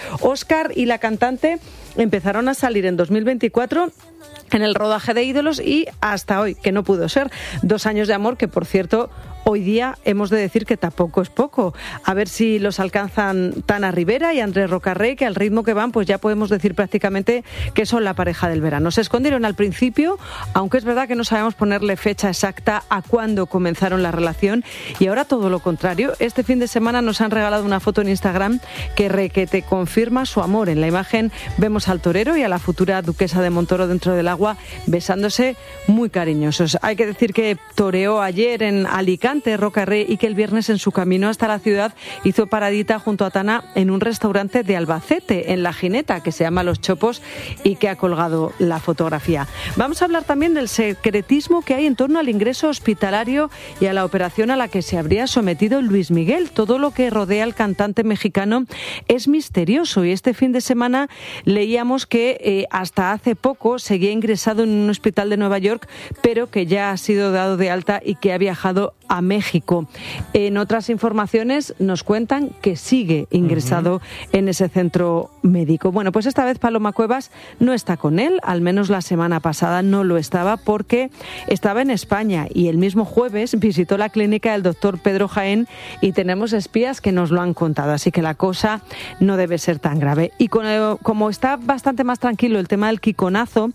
Óscar y la cantante empezaron a salir en 2024 en el rodaje de Ídolos y hasta hoy, que no pudo ser. 2 años de amor que, por cierto, hoy día hemos de decir que tampoco es poco. A ver si los alcanzan Tana Rivera y Andrés Rocarrey, que al ritmo que van, pues ya podemos decir prácticamente que son la pareja del verano. Se escondieron al principio, aunque es verdad que no sabemos ponerle fecha exacta a cuándo comenzaron la relación, y ahora todo lo contrario. Este fin de semana nos han regalado una foto en Instagram que te confirma su amor. En la imagen vemos al torero y a la futura duquesa de Montoro dentro del agua besándose muy cariñosos. Hay que decir que toreó ayer en Alicante Rocarrey y que el viernes en su camino hasta la ciudad hizo paradita junto a Tana en un restaurante de Albacete, en La Gineta, que se llama Los Chopos y que ha colgado la fotografía. Vamos a hablar también del secretismo que hay en torno al ingreso hospitalario y a la operación a la que se habría sometido Luis Miguel. Todo lo que rodea al cantante mexicano es misterioso y este fin de semana leíamos que hasta hace poco seguía ingresado en un hospital de Nueva York, pero que ya ha sido dado de alta y que ha viajado a México. En otras informaciones nos cuentan que sigue ingresado en ese centro médico. Bueno, pues esta vez Paloma Cuevas no está con él, al menos la semana pasada no lo estaba porque estaba en España y el mismo jueves visitó la clínica del doctor Pedro Jaén y tenemos espías que nos lo han contado, así que la cosa no debe ser tan grave. Y como está bastante más tranquilo el tema del Kikonazo,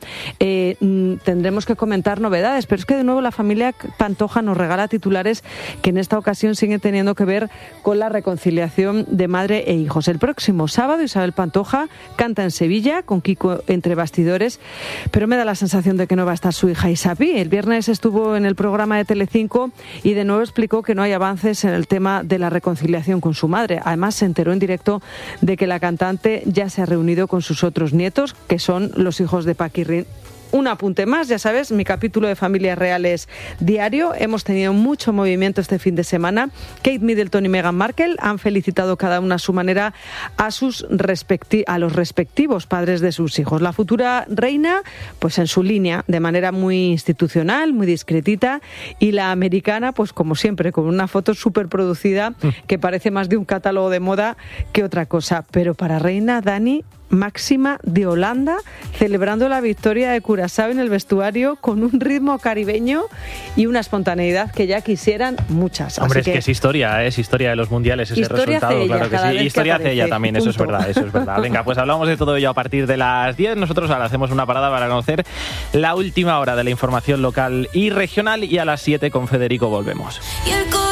tendremos que comentar novedades, pero es que de nuevo la familia Pantoja nos regala titulares que en esta ocasión siguen teniendo que ver con la reconciliación de madre e hijos. El próximo sábado Isabel Pantoja canta en Sevilla con Kiko entre bastidores, pero me da la sensación de que no va a estar su hija Isapi. El viernes estuvo en el programa de Telecinco y de nuevo explicó que no hay avances en el tema de la reconciliación con su madre. Además se enteró en directo de que la cantante ya se ha reunido con sus otros nietos, que son los hijos de Paquirrín. Un apunte más, ya sabes, mi capítulo de Familias Reales diario. Hemos tenido mucho movimiento este fin de semana. Kate Middleton y Meghan Markle han felicitado cada una a su manera a los respectivos padres de sus hijos. La futura reina, pues en su línea, de manera muy institucional, muy discretita, y la americana, pues como siempre, con una foto súper producida que parece más de un catálogo de moda que otra cosa. Pero para reina, Dani, Máxima de Holanda, celebrando la victoria de Curazao en el vestuario con un ritmo caribeño y una espontaneidad que ya quisieran muchas. Hombre, es que es historia de los mundiales ese resultado, claro que sí. Historia hace ella también, eso es verdad. Venga, pues hablamos de todo ello a partir de las 10. Nosotros ahora hacemos una parada para conocer la última hora de la información local y regional y a las 7 con Federico volvemos.